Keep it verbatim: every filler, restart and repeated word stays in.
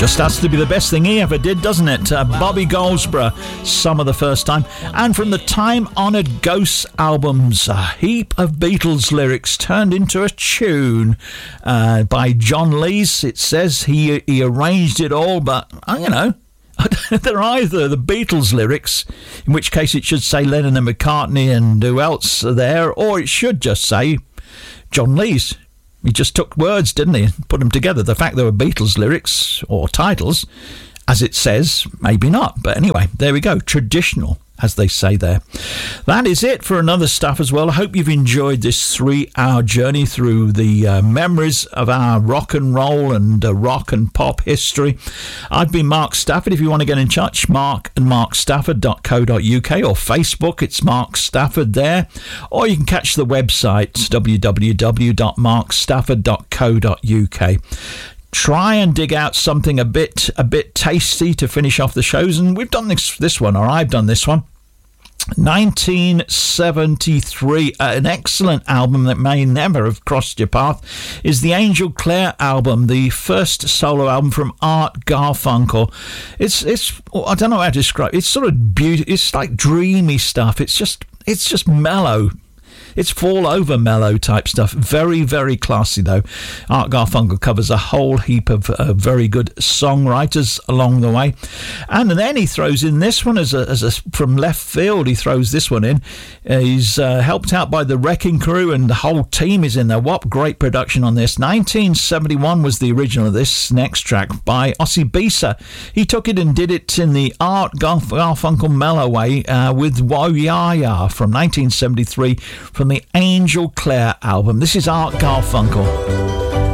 Just has to be the best thing he ever did, doesn't it? Uh, Bobby Goldsboro, Summer the First Time. And from the time-honoured Ghosts albums, a heap of Beatles lyrics turned into a tune uh, by John Lees. It says he, he arranged it all, but, uh, you know, they're either the Beatles lyrics, in which case it should say Lennon and McCartney and who else are there, or it should just say John Lees. He just took words, didn't he, and put them together. The fact there were Beatles lyrics or titles, as it says, maybe not. But anyway, there we go. Traditional, as they say there. That is it for Another Stuff as well. I hope you've enjoyed this three-hour journey through the uh, memories of our rock and roll and uh, rock and pop history. I've been Mark Stafford. If you want to get in touch, mark and mark stafford dot co dot uk, or Facebook, it's Mark Stafford there. Or you can catch the website, w w w dot mark stafford dot co dot uk. Try and dig out something a bit a bit tasty to finish off the shows, and we've done this this one, or I've done this one. nineteen seventy-three, uh, an excellent album that may never have crossed your path, is the Angel Clare album, the first solo album from Art Garfunkel. It's it's I don't know how to describe it. It's sort of beautiful. It's like dreamy stuff. It's just it's just mellow. It's fall over mellow type stuff. Very, very classy though. Art Garfunkel covers a whole heap of uh, very good songwriters along the way. And then he throws in this one as a, as a from left field. He throws this one in. Uh, he's uh, helped out by the Wrecking Crew, and the whole team is in there. What great production on this. nineteen seventy-one was the original of this next track by Ossie Bisa. He took it and did it in the Art Garf- Garfunkel mellow way uh, with Woah Ya Ya from nineteen seventy-three from the Angel Clare album. This is Art Garfunkel.